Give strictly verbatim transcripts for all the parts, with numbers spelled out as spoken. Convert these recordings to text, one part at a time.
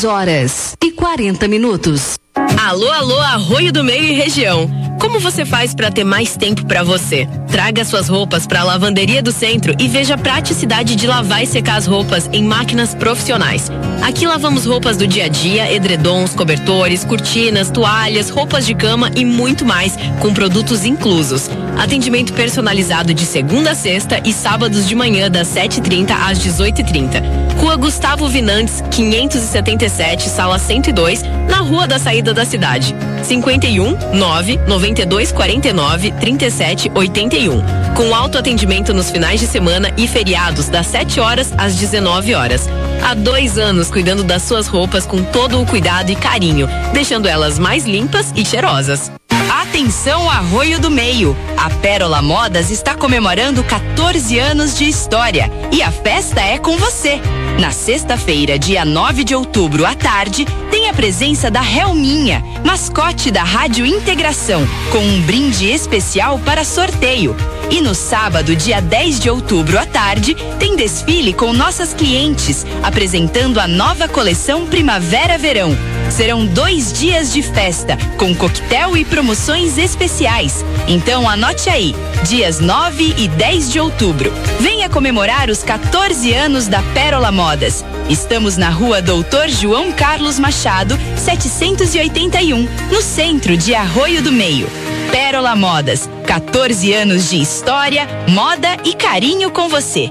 dez horas e quarenta minutos. Alô, alô, Arroio do Meio e região. Como você faz para ter mais tempo para você? Traga suas roupas para a Lavanderia do Centro e veja a praticidade de lavar e secar as roupas em máquinas profissionais. Aqui lavamos roupas do dia a dia, edredons, cobertores, cortinas, toalhas, roupas de cama e muito mais, com produtos inclusos. Atendimento personalizado de segunda a sexta e sábados de manhã das sete e trinta às dezoito e trinta. Rua Gustavo Vinantes, quinhentos e setenta e sete, sala cento e dois, na Rua da Saída da Cidade. cinquenta e um, nove, noventa e dois, quarenta e nove, trinta e sete, oitenta e um. Com autoatendimento nos finais de semana e feriados das sete horas às dezenove horas. Há dois anos cuidando das suas roupas com todo o cuidado e carinho, deixando elas mais limpas e cheirosas. Atenção, Arroio do Meio! A Pérola Modas está comemorando quatorze anos de história e a festa é com você. Na sexta-feira, dia nove de outubro, à tarde, tem a presença da Helminha, mascote da Rádio Integração, com um brinde especial para sorteio. E no sábado, dia dez de outubro, à tarde, tem desfile com nossas clientes, apresentando a nova coleção Primavera-Verão. Serão dois dias de festa, com coquetel e promoções especiais. Então anote aí, dias nove e dez de outubro. Venha comemorar os quatorze anos da Pérola Modas. Estamos na Rua Doutor João Carlos Machado, setecentos e oitenta e um, no centro de Arroio do Meio. Pérola Modas, quatorze anos de história, moda e carinho com você.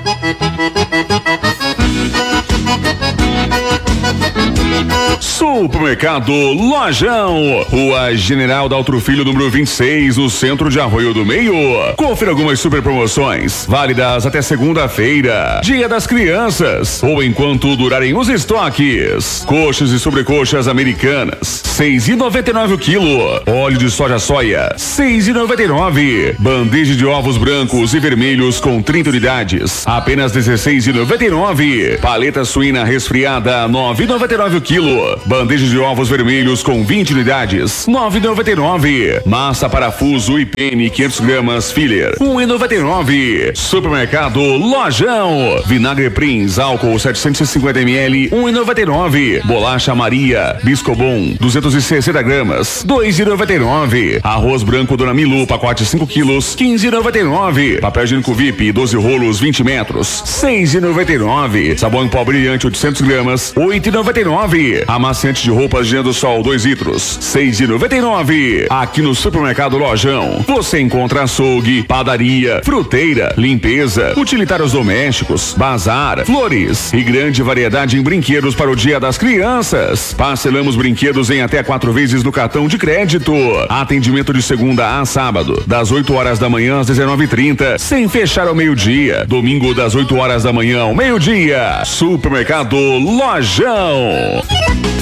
Supermercado Lojão, Rua General Daltro Filho, número vinte e seis, no centro de Arroio do Meio. Confira algumas super promoções, válidas até segunda-feira, Dia das Crianças, ou enquanto durarem os estoques. Coxas e sobrecoxas americanas, seis e noventa e nove o quilo. Óleo de soja soia, seis e noventa e nove. Bandeja de ovos brancos e vermelhos com trinta unidades, apenas dezesseis e noventa e nove. Paleta suína resfriada, nove e noventa e nove o quilo. Bandeja de ovos vermelhos com vinte unidades, nove e noventa e nove. Massa parafuso I P M quinhentos gramas filler, um e noventa e nove. Supermercado Lojão. Vinagre Prince álcool setecentos e cinquenta mililitros, um e noventa e nove. Bolacha Maria Biscobon duzentos e sessenta gramas, dois e noventa e nove. Arroz branco Dona Milu pacote cinco quilos, quinze e noventa e nove. Papel higiênico V I P doze rolos vinte metros, seis e noventa e nove. Sabão em pó brilhante oitocentos gramas, oito e noventa e nove. Amaciante de roupas Jean do Sol dois litros, seis e noventa e nove. Aqui no Supermercado Lojão você encontra açougue, padaria, fruteira, limpeza, utilitários domésticos, bazar, flores e grande variedade em brinquedos para o Dia das Crianças. Parcelamos brinquedos em até quatro vezes no cartão de crédito. Atendimento de segunda a sábado, das oito horas da manhã às dezenove e trinta, sem fechar ao meio-dia. Domingo das oito horas da manhã ao meio-dia. Supermercado Lojão.